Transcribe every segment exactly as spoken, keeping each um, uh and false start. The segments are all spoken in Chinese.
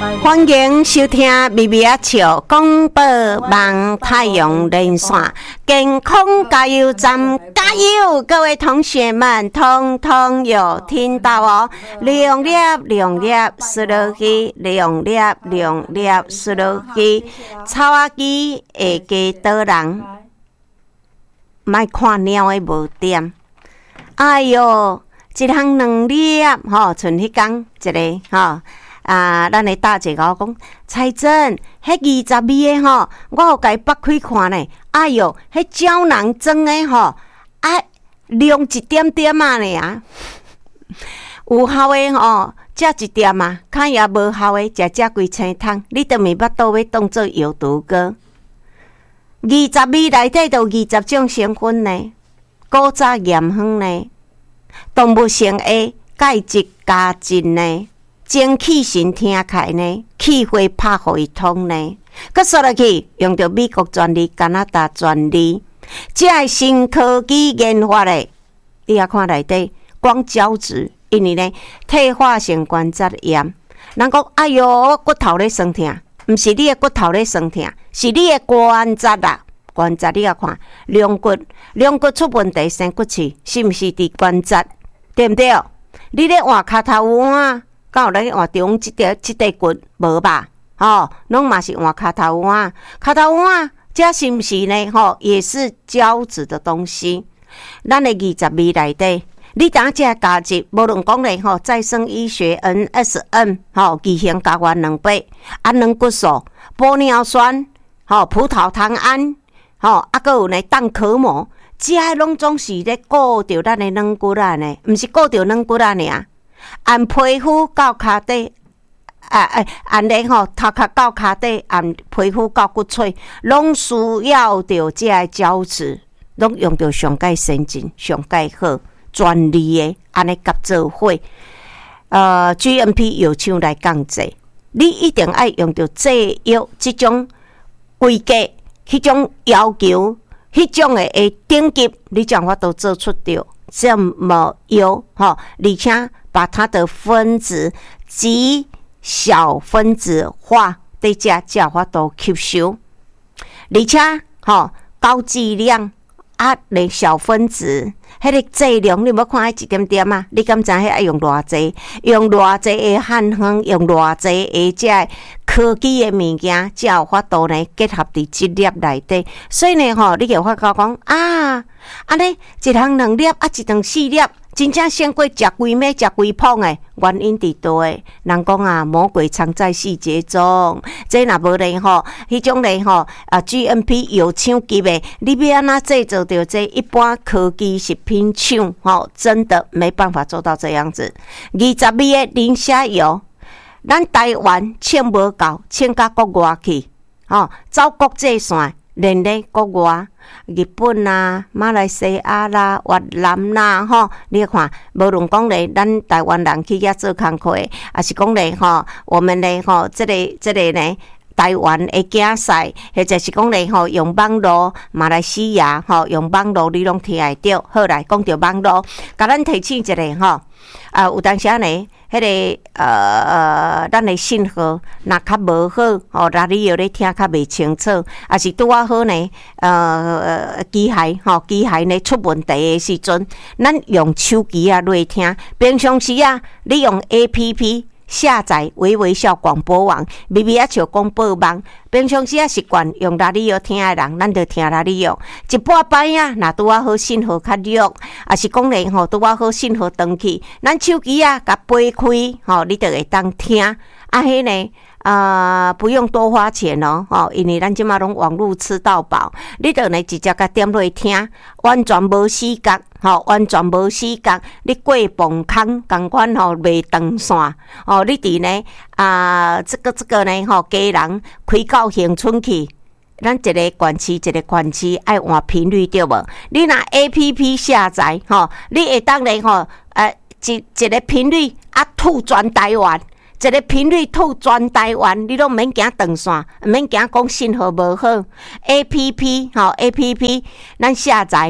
欢迎收听咪咪啊笑广播网太阳连线健康加油站，加油！各位同学们，通通有听到哦。两粒两粒输落去，两粒两粒输落去，草仔机会加倒人，莫看鸟的无点。哎哟，一项两粒吼，剩迄工一个吼。啊，咱的大姐甲我讲，彩珍，迄二十味的吼，我有甲伊剥开看呢。哎哟，迄胶囊装的吼，啊，量一点点啊呢啊。有效的吼，食一点啊，看也无效的，食食规青汤，你都咪巴肚要当做药毒膏。二十味内底都二十种成分呢，古早盐香呢，动物性 A 钙质加进呢。精气神听开呢，气血拍互伊通呢，佮说落去用着美国专利、加拿大专利，这系新科技研发的。你也看内底光胶质，因为呢退化性关节炎。人讲哎哟，我骨头咧酸痛，毋是你的骨头咧酸痛，是你的关节啦。关节你也看，龙骨龙骨出问题，生骨刺是毋是伫关节？对毋对？你咧换骹头碗。敢有咧换中即条即块骨无吧？吼，拢嘛是换骹头碗，骹头碗这是毋是呢？吼，也是胶质的东西。咱的二十味内底，你当这加入，无论讲咧吼，再生医学 N S M 吼，异型加原两倍，氨能骨素、玻尿酸、吼葡萄糖胺，吼啊，搁有呢蛋壳膜，这些拢总是咧顾着咱的软骨啊呢，毋是顾着软骨啊尔。按皮肤到骹底，啊啊，按咧吼头壳到骹底，按皮肤到骨髓，拢需要着这个胶质，拢用着上界先进、上界好、专利的安尼合作伙。呃 ，G M P 药厂来讲这，你一定爱用着制药这种规格、迄种要求、迄种的诶顶级，你将法都做出着这么优吼，而且。把它的分子及小分子化，对这叫法都吸收，而且吼高剂量啊，连小分子，迄个剂量你要看迄一点点啊？你敢知迄爱用偌济？用偌济的汉方，用偌济的这科技的物件，才有法度呢结合伫一粒内底。所以呢，吼，你就发觉讲啊，安尼一项两粒啊，一顿四粒。真正胜过食规暝食规捧诶，原因伫倒诶。人讲啊，魔鬼藏在细节中。这若无咧吼，迄种咧吼啊 ，G M P 药厂级诶，你要安怎制造着这一般科技食品厂吼，真的没办法做到这样子。二十味诶磷虾油，咱台湾请无够，请甲国外去，吼，走国际线。连咧国外，日本啦、马来西亚啦、越南啦，吼，你看，无论讲咧，咱台湾人去遐做工课，还是讲咧吼，我们咧吼，即个即个呢，台湾的竞赛，或者是讲咧吼，用网络，马来西亚吼，用网络你拢听会着。好来，讲着网络，甲咱提醒一下吼，啊，有当时啊呢。迄、那个呃呃，咱的信号若较无好，吼，那你有咧听较袂清楚，也是拄啊好呢。呃，机械吼，机械呢出问题的时阵，咱用手机啊来听。平常时啊，你用 A P P 下载微微笑广播网，微微啊笑广播网。平常时啊习惯用哪里药听的人，咱就听哪里药。一半摆啊，若拄啊好信号较弱，也是讲咧吼，拄啊好信号断去，咱手机啊甲掰开，吼，你就会当听。啊，迄呢？啊、呃，不用多花钱哦，吼，因为咱即马拢网络吃到饱，你就呢直接甲点落听，完全无死角，吼，完全无死角。你过磅空共款吼，卖长线，哦，你伫呢啊、呃，这个这个呢吼，家人开到乡村去，咱一个县市一个县市爱换频率对无？你若 A P P 下载，吼，你会当呢吼，呃，一一个频率啊，吐全台湾。一个频率吐全台湾，你拢免惊长线，免惊讲信号无好。A P P 吼 ，A P P 咱下载，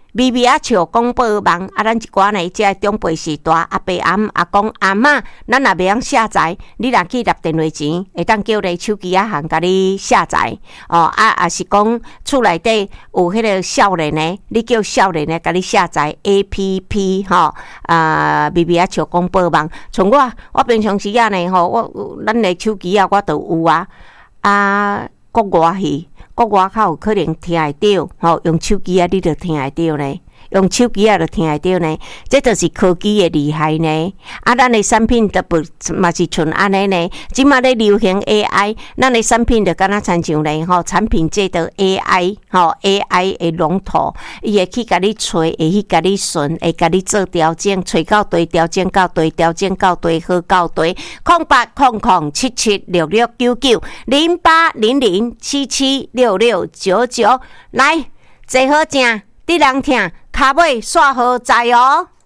微微仔笑广播网啊，咱一寡呢，即个长辈时代阿伯阿姆阿公阿嬷，咱也袂晓下载，你若去纳电话钱，会当叫你手机仔行甲你下载哦。啊，也是讲厝内底有迄个少年呢，你叫少年呢甲你下载 A P P 吼、哦、啊，微微仔笑广播网。像我，我平常时啊呢吼，我咱的手机啊，我都有啊啊，国外去。国外较有可能听会到，吼，用手机啊，你就听会到呢。用手机啊，就听会到呢。这就是科技的厉害呢。啊，咱的产品都不嘛是像安尼呢。即马咧流行 A I， 咱的产品就敢若亲像咧，吼，产品界的 A I， 吼 A I 的龙头，伊会去甲你找，会去甲你顺，会甲你做调整，找到对，调整到对，调整到对，好到对。空八空空七七六六九九零八零零七七六六九九，来坐好正，你人听，骹尾煞好在哦。